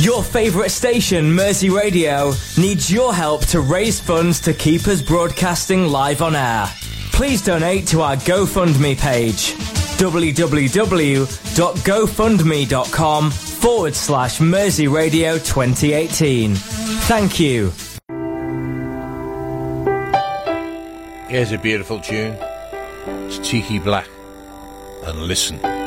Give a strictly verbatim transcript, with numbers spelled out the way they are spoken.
Your favourite station, Mersey Radio, needs your help to raise funds to keep us broadcasting live on air. Please donate to our GoFundMe page, www.gofundme.com forward slash Mersey Radio twenty eighteen. Thank you. Here's a beautiful tune. It's Tiki Black. And listen.